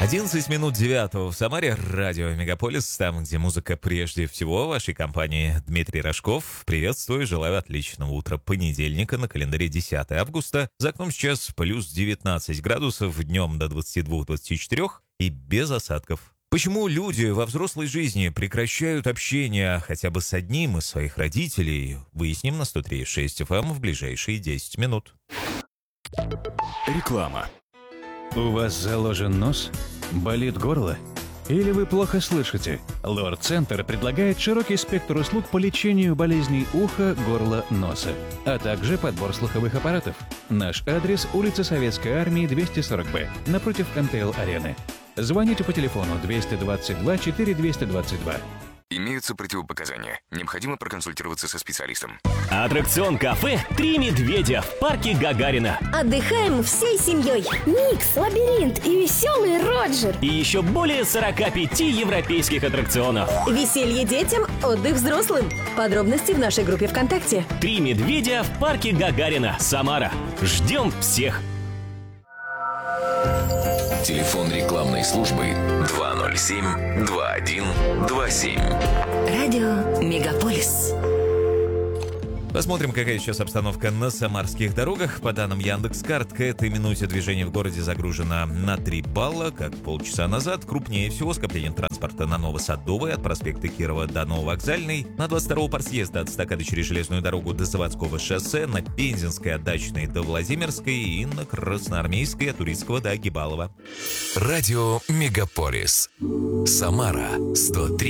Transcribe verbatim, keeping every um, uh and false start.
одиннадцать минут девятого в Самаре, радио Мегаполис, там, где музыка прежде всего. В вашей компании Дмитрий Рожков. Приветствую, желаю отличного утра понедельника, на календаре десятое августа. За окном сейчас плюс девятнадцать градусов, днем до двадцати двух — двадцати четырёх и без осадков. Почему люди во взрослой жизни прекращают общение хотя бы с одним из своих родителей? Выясним на сто три и шесть эф эм в ближайшие десять минут. Реклама. У вас заложен нос? Болит горло? Или вы плохо слышите? Лор-центр предлагает широкий спектр услуг по лечению болезней уха, горла, носа, а также подбор слуховых аппаратов. Наш адрес – улица Советской Армии, двести сорок бэ, напротив эм тэ эл-арены. Звоните по телефону двести двадцать два четыре двести двадцать два. Имеются противопоказания. Необходимо проконсультироваться со специалистом. Аттракцион кафе «Три медведя» в парке Гагарина. Отдыхаем всей семьей. Микс, лабиринт и веселый Роджер. И еще более сорока пяти европейских аттракционов. Веселье детям, отдых взрослым. Подробности в нашей группе ВКонтакте. «Три медведя» в парке Гагарина, Самара. Ждем всех. Телефон рекламной службы два ноль семь два один два семь. Радио Мегаполис. Посмотрим, какая сейчас обстановка на самарских дорогах. По данным Яндекс.Карт, к этой минуте движение в городе загружено на три балла, как полчаса назад. Крупнее всего скопление транспорта на Новосадовой от проспекта Кирова до Нововокзальной, на двадцать второго партсъезда от эстакады через железную дорогу до Заводского шоссе, на Пензенской от Дачной до Владимирской и на Красноармейской от Турицкого до Агибалова. Радио Мегаполис. Самара сто три.